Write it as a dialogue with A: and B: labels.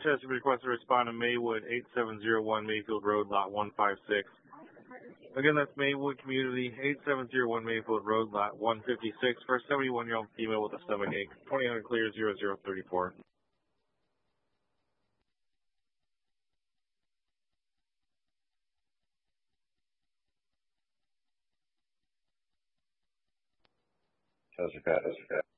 A: Chester request to respond to Maywood, 8701 Mayfield Road, lot 156. Again, that's Maywood Community, 8701 Mayfield Road, lot 156, for a 71-year-old female with a stomach ache. 2000 clear 0034.
B: Chester Pat.